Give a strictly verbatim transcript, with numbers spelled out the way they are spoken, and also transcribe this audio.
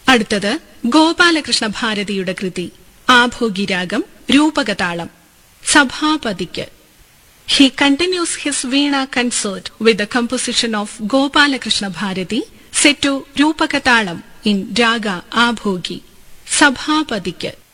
അടുത്തത് ഗോപാലകൃഷ്ണ ഭാരതിയുടെ കൃതി ആഭോഗിരാഗം രൂപകതാളം സഭാപതിക്ക്. He continues his Veena concert with the composition of Gopalakrishna Bharati set to Rupakatalam in Raga Abhogi. Sabhapadikke.